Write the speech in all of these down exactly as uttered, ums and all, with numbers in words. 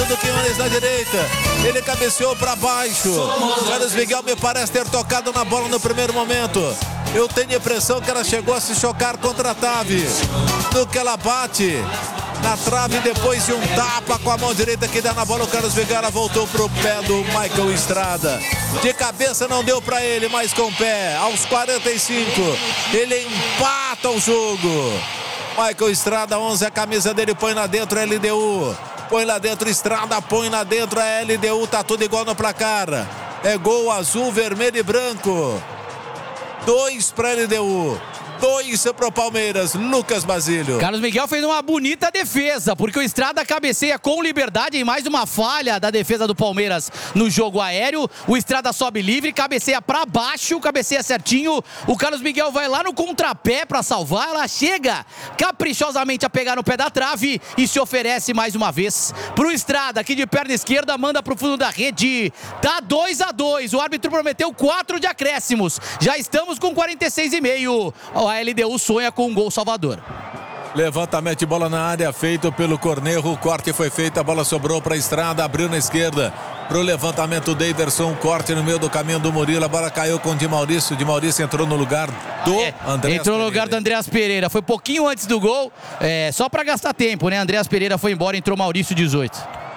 levantamento do Quinones na direita. Ele cabeceou para baixo. Carlos Miguel me parece ter tocado na bola no primeiro momento. Eu tenho a impressão que ela chegou a se chocar contra a trave. No que ela bate na trave, depois de um tapa com a mão direita que dá na bola, o Carlos Miguel, ela voltou pro pé do Michael Estrada. De cabeça não deu para ele, mas com o pé. Aos quarenta e cinco, ele empata o jogo. Michael Estrada, onze, a camisa dele, põe lá dentro, L D U. Põe lá dentro, Estrada, põe lá dentro, a L D U, tá tudo igual no placar. É gol azul, vermelho e branco. Dois para L D U. Dois para o Palmeiras, Lucas Basílio. Carlos Miguel fez uma bonita defesa, porque o Estrada cabeceia com liberdade em mais uma falha da defesa do Palmeiras no jogo aéreo. O Estrada sobe livre, cabeceia para baixo, cabeceia certinho. O Carlos Miguel vai lá no contrapé para salvar. Ela chega caprichosamente a pegar no pé da trave e se oferece mais uma vez pro Estrada, que de perna esquerda manda pro fundo da rede. Tá dois a dois. O árbitro prometeu quatro de acréscimos. Já estamos com quarenta e seis e meio. A L D U sonha com um gol salvador. Levantamento de bola na área feito pelo Cornejo. O corte foi feito, a bola sobrou para a Estrada, abriu na esquerda para o levantamento. Daverson, corte no meio do caminho do Murilo. A bola caiu com o Di Maurício. Di Maurício entrou no lugar do é, Andreas Entrou no Pereira. lugar do Andreas Pereira. Foi pouquinho antes do gol, é, só para gastar tempo, né? Andreas Pereira foi embora, entrou Maurício, dezoito.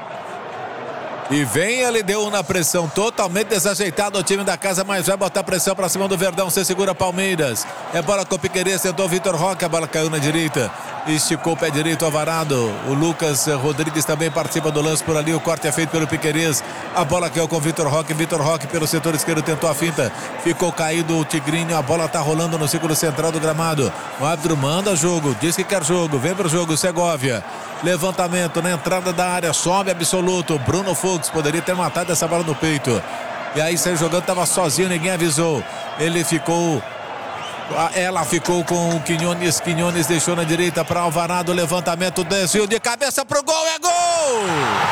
E vem L D U na pressão, totalmente desajeitado o time da casa, mas vai botar pressão para cima do Verdão. Você segura Palmeiras. É bola com o Piquerez, tentou o Vitor Roque, a bola caiu na direita. Esticou o pé direito, Alvarado. O Lucas Rodrigues também participa do lance por ali. O corte é feito pelo Piquerez. A bola caiu com o Vitor Roque. Vitor Roque pelo setor esquerdo tentou a finta. Ficou caído o Tigrinho. A bola tá rolando no círculo central do gramado. O árbitro manda jogo, diz que quer jogo. Vem pro jogo, Segovia. Levantamento na entrada da área, sobe absoluto. Bruno Fux poderia ter matado essa bola no peito. E aí saiu jogando, estava sozinho, ninguém avisou. Ele ficou... Ela ficou com o Quinones. Quinones deixou na direita para Alvarado. Levantamento, desceu de cabeça pro gol. É gol!